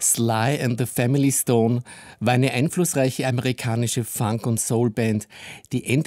Sly and the Family Stone war eine einflussreiche amerikanische Funk- und Soul-Band, die Ende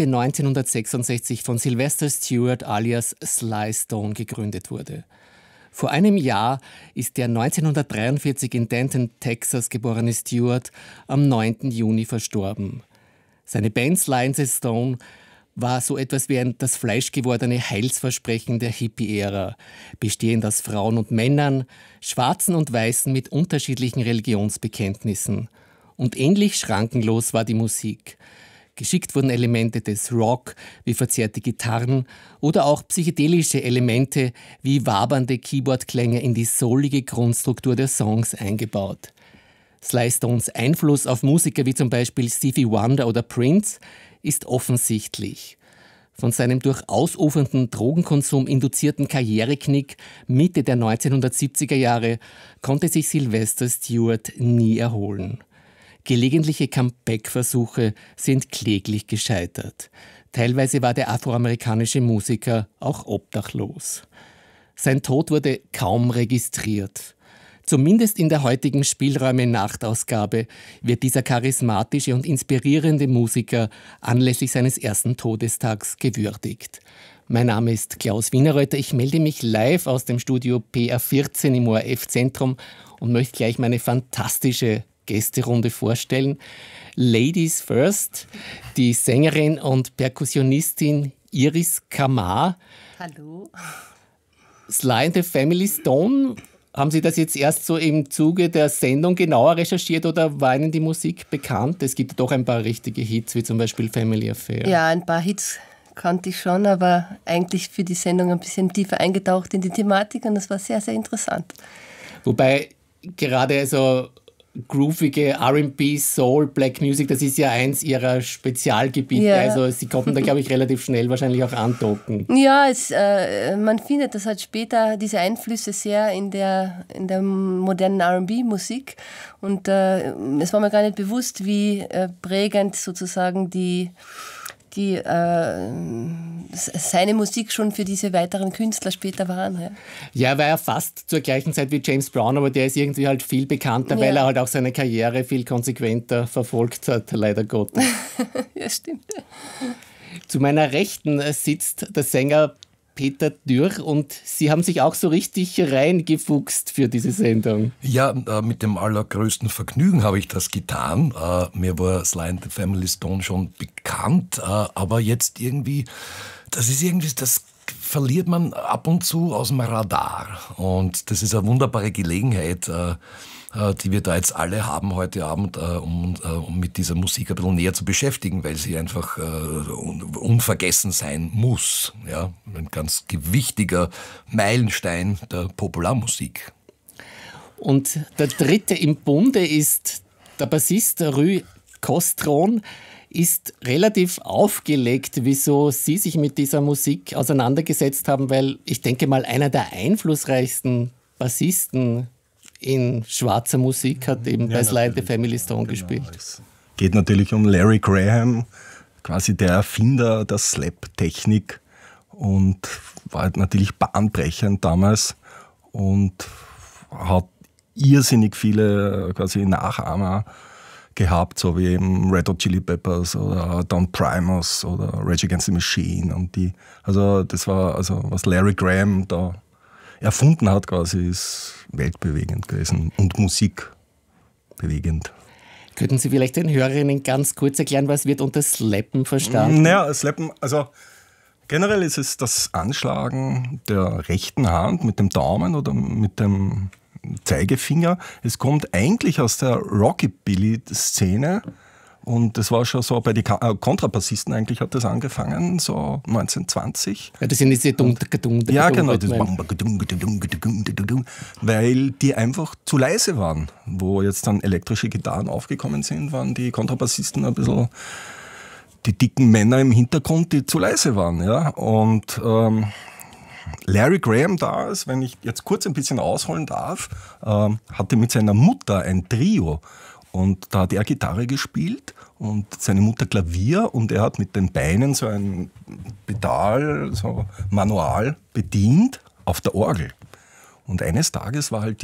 1966 von Sylvester Stewart alias Sly Stone gegründet wurde. Vor einem Jahr ist der 1943 in Denton, Texas geborene Stewart am 9. Juni verstorben. Seine Band Sly and the Stone war so etwas wie das fleischgewordene Heilsversprechen der Hippie-Ära, bestehend aus Frauen und Männern, Schwarzen und Weißen mit unterschiedlichen Religionsbekenntnissen. Und ähnlich schrankenlos war die Musik. Geschickt wurden Elemente des Rock, wie verzerrte Gitarren, oder auch psychedelische Elemente, wie wabernde Keyboardklänge in die soulige Grundstruktur der Songs eingebaut. Sly Stones Einfluss auf Musiker wie zum Beispiel Stevie Wonder oder Prince ist offensichtlich. Von seinem durch ausufernden Drogenkonsum induzierten Karriereknick Mitte der 1970er Jahre konnte sich Sylvester Stewart nie erholen. Gelegentliche Comeback-Versuche sind kläglich gescheitert. Teilweise war der afroamerikanische Musiker auch obdachlos. Sein Tod wurde kaum registriert. Zumindest in der heutigen Spielräume-Nachtausgabe wird dieser charismatische und inspirierende Musiker anlässlich seines ersten Todestags gewürdigt. Mein Name ist Klaus Wienerreuter. Ich melde mich live aus dem Studio PR14 im ORF-Zentrum und möchte gleich meine fantastische Gästerunde vorstellen. Ladies first, die Sängerin und Perkussionistin Iris Kamar. Hallo. Sly and the Family Stone. Haben Sie das jetzt erst so im Zuge der Sendung genauer recherchiert oder war Ihnen die Musik bekannt? Es gibt doch ein paar richtige Hits, wie zum Beispiel Family Affair. Ja, ein paar Hits kannte ich schon, aber eigentlich für die Sendung ein bisschen tiefer eingetaucht in die Thematik und das war sehr, sehr interessant. Wobei gerade so groovige R&B, Soul, Black Music, das ist ja eins Ihrer Spezialgebiete. Ja. Also Sie konnten da, glaube ich, relativ schnell wahrscheinlich auch andocken. Ja, man findet das halt später, diese Einflüsse sehr in der modernen R&B-Musik. Und es war mir gar nicht bewusst, wie prägend sozusagen seine Musik schon für diese weiteren Künstler später waren. Ja, war er fast zur gleichen Zeit wie James Brown, aber der ist irgendwie halt viel bekannter, weil er halt auch seine Karriere viel konsequenter verfolgt hat, leider Gottes. Ja, stimmt. Zu meiner Rechten sitzt der Sänger Peter Dürr und Sie haben sich auch so richtig reingefuchst für diese Sendung. Ja, mit dem allergrößten Vergnügen habe ich das getan. Mir war Sly and the Family Stone schon bekannt, aber jetzt irgendwie, das verliert man ab und zu aus dem Radar. Und das ist eine wunderbare Gelegenheit, die wir da jetzt alle haben heute Abend, um mit dieser Musik ein bisschen näher zu beschäftigen, weil sie einfach unvergessen sein muss. Ja? Ein ganz gewichtiger Meilenstein der Popularmusik. Und der dritte im Bunde ist der Bassist Rui Costron. Ist relativ aufgelegt, wieso Sie sich mit dieser Musik auseinandergesetzt haben, weil ich denke mal, einer der einflussreichsten Bassisten in schwarzer Musik hat eben bei Sly and the Family Stone gespielt. Es geht natürlich um Larry Graham, quasi der Erfinder der Slap-Technik und war halt natürlich bahnbrechend damals und hat irrsinnig viele quasi Nachahmer gehabt, so wie eben Red Hot Chili Peppers oder Don Primus oder Rage Against the Machine und was Larry Graham da erfunden hat quasi, ist weltbewegend gewesen und musikbewegend. Könnten Sie vielleicht den Hörerinnen ganz kurz erklären, was wird unter Slappen verstanden? Naja, Slappen, also generell ist es das Anschlagen der rechten Hand mit dem Daumen oder mit dem Zeigefinger. Es kommt eigentlich aus der Rockabilly-Szene und das war schon so bei den Kontrabassisten eigentlich hat das angefangen, so 1920. Ja, das sind diese ja, genau, das weil die einfach zu leise waren. Wo jetzt dann elektrische Gitarren aufgekommen sind, waren die Kontrabassisten ein bisschen die dicken Männer im Hintergrund, die zu leise waren. Ja? Und Larry Graham damals, wenn ich jetzt kurz ein bisschen ausholen darf, hatte mit seiner Mutter ein Trio und da hat er Gitarre gespielt und seine Mutter Klavier und er hat mit den Beinen so ein Pedal, so manual bedient auf der Orgel. Und eines Tages war halt